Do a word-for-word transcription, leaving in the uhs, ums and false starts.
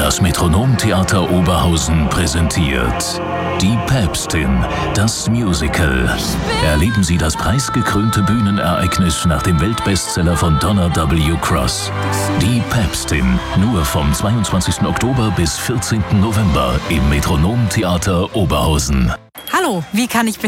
Das Metronomtheater Oberhausen präsentiert Die Päpstin, das Musical. Erleben Sie das preisgekrönte Bühnenereignis nach dem Weltbestseller von Donna W. Cross. Die Päpstin, nur vom zweiundzwanzigsten Oktober bis vierzehnten November im Metronomtheater Oberhausen. Hallo, wie kann ich